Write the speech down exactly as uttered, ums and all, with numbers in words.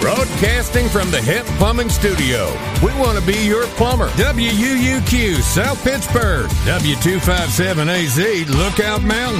Broadcasting from the Hep Plumbing Studio. We want to be your plumber. W U U Q, South Pittsburgh. W two five seven A Z, Lookout Mountain.